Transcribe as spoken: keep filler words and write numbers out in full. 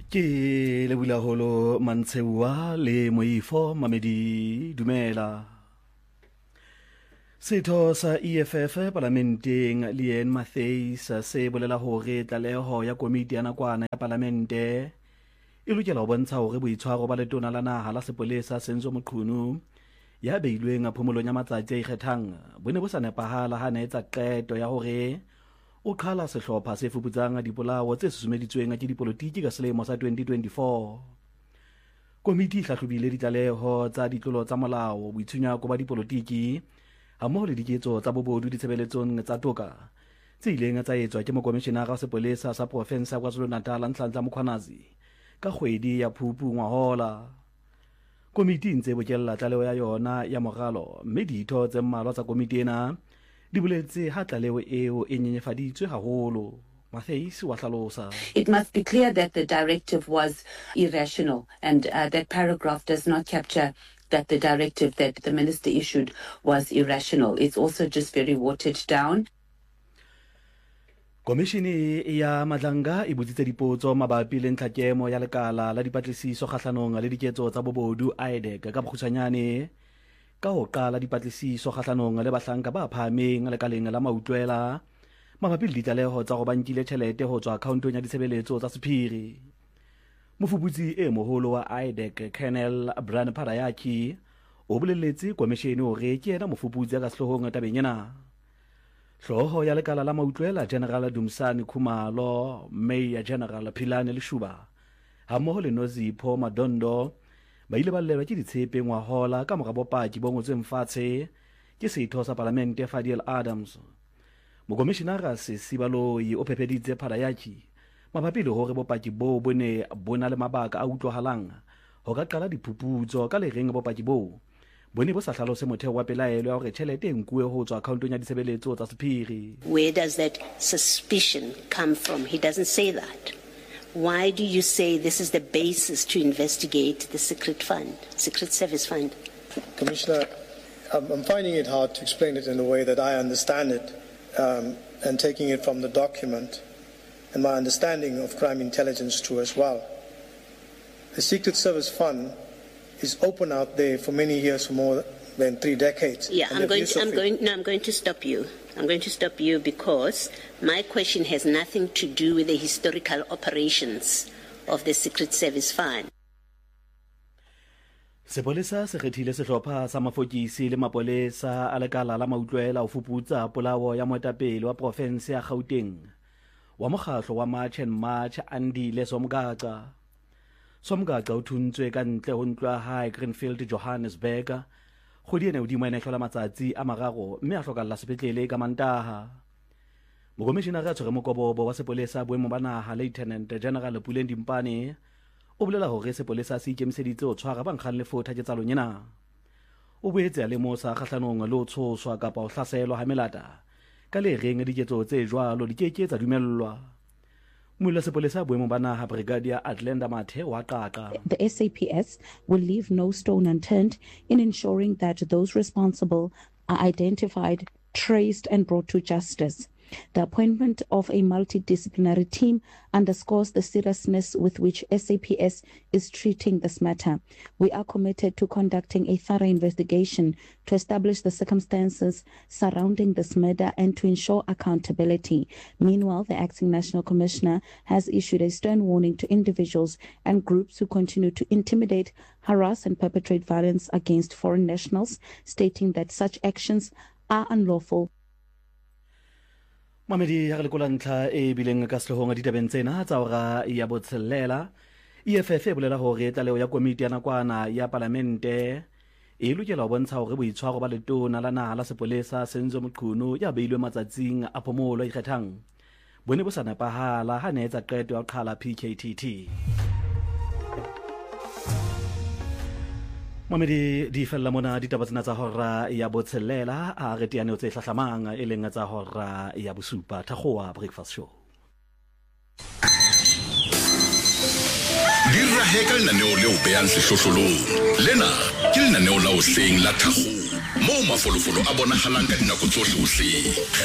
Ke lebula holo Mantshewa le Moifo Mamedi dumela. Setho sa E F F parlamenteng Leanne Mattheys se bolela hore tlaleho ya komiti ya nakwana ya parlamente e lokela ho bontsha hore boitshwaro ba letona la naha la sepolesa Senzo Mqunu ya beilweng phomolong ya matsatsi a ikgethang bo ne bo sa nepahala ha ne etsa qeto ya hore o qhala sehlopha se fuputsang dipolao tse susumeditsweng ke dipolotiki ka selemo sa twenty twenty-four. Komiti e hlahlobile ditlaleho tsa ditlolo tsa molao boitshunyako ba dipolotiki hammoho le diketso tsa bobodu ditshebeletsong tsa toka tse ileng tsa etswa ke mokomishenara wa sepolesa sa profense ya KwaZulu-Natal Nhlanhla Mkhwanazi ka kgwedi ya Phupu ngwahola. Komiti ntse bokella tlaleho ya yona ya moralo mme ditho tse mmalwa tsa komiti ena di boletse ha tlaleho eo e nyenyefaditswe haholo. Mattheys wa hlalosa. It must be clear that the directive was irrational and uh, that paragraph does not capture that the directive that the minister issued was irrational. It's also just very watered down. Komishini ya Madlanga e botsitse dipotso mabapi le ntlhakemo ya lekala la dipatlisiso kgahlanong le diketso tsa bobodu I D E C ka bokgutshwanyane ka ho qala dipatlisiso kgahlanong le bahlanka ba phahameng lekaleng la mautlwela mabapi le ditlaleho tsa go bankile tjhelete ho tswa accountong ya ditshebeletso tsa sephiri. Mofuputsi e moholo wa I D E C Colonel Brian Parayaki o boleletse komishini hore ke yena mofuputsi ya ka sehlohong tabeng ena. Hloho ya lekala la mautlwela General Dumsani Khumalo, Mayor General Philane Leshuba hammoho le Nozipho Madondo ba ile ba lelwa ke ditshepe ngwahola ka mora bopaki bo ngotsweng fatshe ke setho sa parlamente Fadiel Adams. Mokomishenara Sesibaloi o phepeditse Parayaki mabapi le hore bopaki bo bo ne bona le mabaka a utlwahalang ho ka qala diphuputso ka lereng bopaki bo bone bo sa hlalose motheo wa pelaelo ya hore tjhelete e nkuwe ho tswa accountong ya ditshebeletso tsa sephiri. Where does that suspicion come from? He doesn't say that. Why do you say this is the basis to investigate the secret fund, secret service fund? Commissioner, I'm, I'm finding it hard to explain it in a way that I understand it, um, and taking it from the document and my understanding of crime intelligence too as well. The secret service fund is open out there for many years, for more than three decades. Yeah, I'm going to, I'm going, no, I'm going to stop you. I'm going to stop you because my question has nothing to do with the historical operations of the Secret Service Fund. Sepolesa se kgethile sehlopha sa mafokisi le mapolesa a lekala la mautlwela ho fuputsa polao ya moetapele wa profense ya Gauteng wa mokgatlo wa March and March Andile Somgaca. Somgaca o thuntswe ka ntle ho ntlo ya hae Greenfield Johannesburg kgwedi ena hodimo ena hlola matsatsi a mararo mme a hlokalla sepetlele ka Mantaha. Mokomishenara a tshwere mokobobo wa sepolesa boemo ba naha Lieutenant General Puleng Dimpane o bolela hore sepolesa se ikemiseditse ho tshwara ba nkgang lefotha ketsalong ena. O boetse a lemosa kgahlanong le ho tshoswa kapa ho hlaselwa ha melata ka le reng diketso tse jwalo di keke tsa dumellwa. Mula sepolesa boemo ba naha Brigadier Atlenda Mathe wa qaqa. The S A P S will leave no stone unturned in ensuring that those responsible are identified, traced and brought to justice. The appointment of a multidisciplinary team underscores the seriousness with which S A P S is treating this matter. We are committed to conducting a thorough investigation to establish the circumstances surrounding this murder and to ensure accountability. Meanwhile, the Acting National Commissioner has issued a stern warning to individuals and groups who continue to intimidate, harass and perpetrate violence against foreign nationals, stating that such actions are unlawful. Mamedi ya lekola ntlha e bileng ka sehlohong ditabeng tsena tsa ora ya botshelela E F F e bolela hore tlaleho ya komiti ya nakwana ya parlamente e lokela ho bontsha hore boitshwaro ba letona la naha la sepolesa Senzo Mqunu ya beilwe matsatsing a phomolo a ikgethang bone bo sa nepahala ha ne etsa qeto ya qhala P K T T. Mamedi di fella mona ditaba tsena tsa hora ya botshelela a re teane o tse hlahlamang e leng tsa hora ya bosupa Thakgoa Breakfast Show. Dirra hekal na neo leo beyan se shosholo lena ke lena neo la o seng la Thakgoa mo mafolofolo a bona halanga dinako tsohle o se